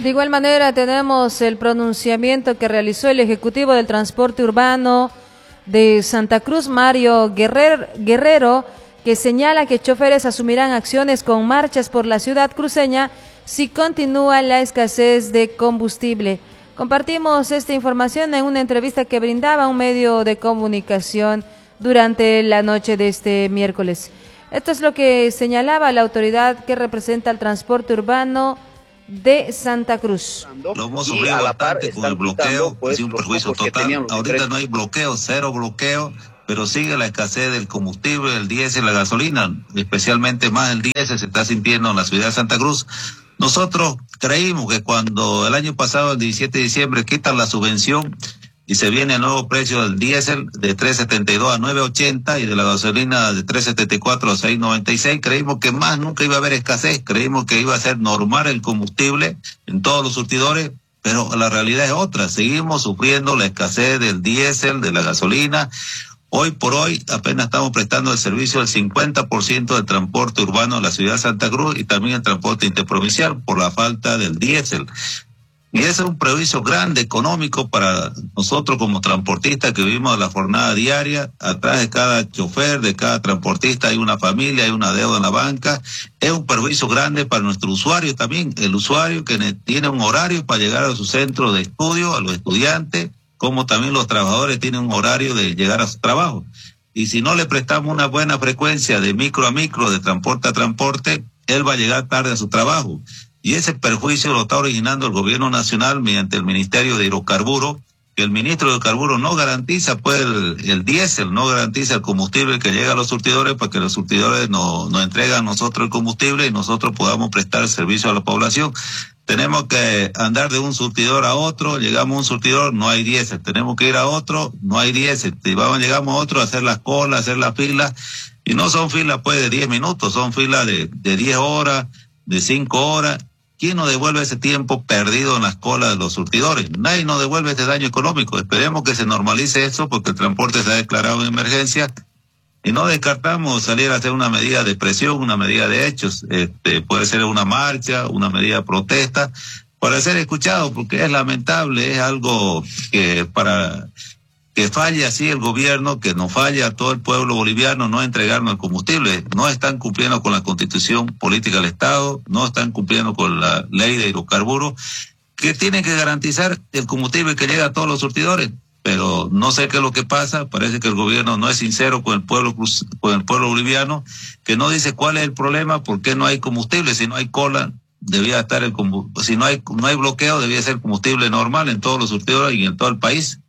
De igual manera tenemos el pronunciamiento que realizó el Ejecutivo del Transporte Urbano de Santa Cruz, Mario Guerrero, que señala que choferes asumirán acciones con marchas por la ciudad cruceña si continúa la escasez de combustible. Compartimos esta información en una entrevista que brindaba un medio de comunicación durante la noche de este miércoles. Esto es lo que señalaba la autoridad que representa el transporte urbano de Santa Cruz. Lo hemos sufrido bastante con el bloqueo, ha sido un perjuicio total. Ahorita no hay bloqueo, cero bloqueo, pero sigue la escasez del combustible, el diésel, la gasolina, especialmente más el diésel se está sintiendo en la ciudad de Santa Cruz. Nosotros creímos que cuando el año pasado, el 17 de diciembre, quitan la subvención y se viene el nuevo precio del diésel de 3.72 a 9.80 y de la gasolina de 3.74 a 6.96, creímos que más nunca iba a haber escasez, creímos que iba a ser normal el combustible en todos los surtidores, pero la realidad es otra, seguimos sufriendo la escasez del diésel, de la gasolina. Hoy por hoy apenas estamos prestando el servicio del 50% del transporte urbano de la ciudad de Santa Cruz y también el transporte interprovincial por la falta del diésel. Y ese es un prejuicio grande económico para nosotros como transportistas que vivimos la jornada diaria. Atrás de cada chofer, de cada transportista hay una familia, hay una deuda en la banca. Es un perjuicio grande para nuestro usuario también, el usuario que tiene un horario para llegar a su centro de estudio, a los estudiantes, como también los trabajadores tienen un horario de llegar a su trabajo. Y si no le prestamos una buena frecuencia de micro a micro, de transporte a transporte, él va a llegar tarde a su trabajo. Y ese perjuicio lo está originando el gobierno nacional mediante el Ministerio de Hidrocarburos, que el ministro de Hidrocarburos no garantiza pues el diésel, no garantiza el combustible que llega a los surtidores para que los surtidores nos entregan a nosotros el combustible y nosotros podamos prestar el servicio a la población. Tenemos que andar de un surtidor a otro, llegamos a un surtidor, no hay diésel, tenemos que ir a otro, no hay diésel, llegamos a otro a hacer las colas, a hacer las filas, y no son filas pues de 10 minutos, son filas de 10 horas, de 5 horas. ¿Quién nos devuelve ese tiempo perdido en las colas de los surtidores? Nadie nos devuelve este daño económico. Esperemos que se normalice eso porque el transporte se ha declarado en emergencia y no descartamos salir a hacer una medida de presión, una medida de hechos. Puede ser una marcha, una medida de protesta para ser escuchado porque es lamentable, es algo que falle así el gobierno, que nos falla a todo el pueblo boliviano no entregarnos el combustible. No están cumpliendo con la constitución política del Estado, no están cumpliendo con la ley de hidrocarburos, que tienen que garantizar el combustible que llega a todos los surtidores. Pero no sé qué es lo que pasa, parece que el gobierno no es sincero con el pueblo boliviano, que no dice cuál es el problema, por qué no hay combustible, si no hay cola, debía estar si no hay bloqueo, debía ser combustible normal en todos los surtidores y en todo el país.